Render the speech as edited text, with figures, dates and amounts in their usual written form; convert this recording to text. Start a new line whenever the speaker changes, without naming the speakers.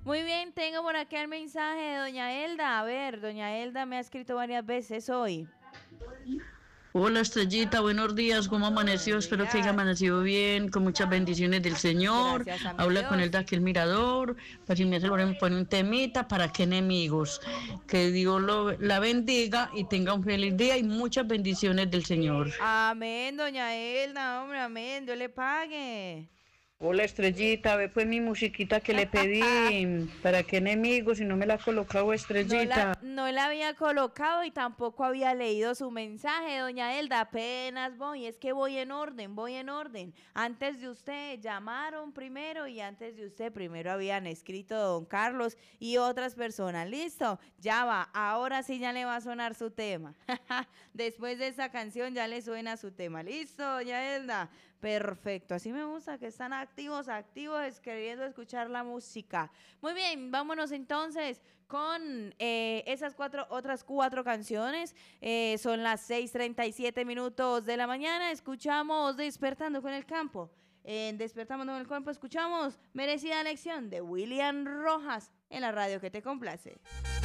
Muy bien, tengo por acá el mensaje de doña Elda. A ver, doña Elda me ha escrito varias veces hoy.
Hola Estrellita, buenos días, ¿cómo amaneció?
Buenos
Espero que haya
días.
amanecido bien, con muchas bendiciones del Señor.
Gracias a mi
Habla con él de
Dios.
aquí el mirador, para si me hace me pone un temita, ¿para qué enemigos? Que Dios la bendiga y tenga un feliz día y muchas bendiciones del Señor.
Amén, doña Elda, hombre, amén, Dios le pague.
Hola Estrellita, ve pues mi musiquita que le pedí, ¿para qué enemigos? Si no me la ha colocado Estrellita.
No la había colocado y tampoco había leído su mensaje, doña Elda. Apenas voy, es que voy en orden, voy en orden. Antes de usted llamaron primero y antes de usted primero habían escrito don Carlos y otras personas. Listo, ya va, ahora sí ya le va a sonar su tema. Después de esa canción ya le suena su tema. Listo, doña Elda. Perfecto, así me gusta que están activos, queriendo escuchar la música. Muy bien, vámonos entonces con esas otras cuatro canciones. Son las 6:37 de la mañana. Escuchamos Despertando con el Campo. En Despertando con el Campo escuchamos Merecida Lección de William Rojas en la radio que te complace.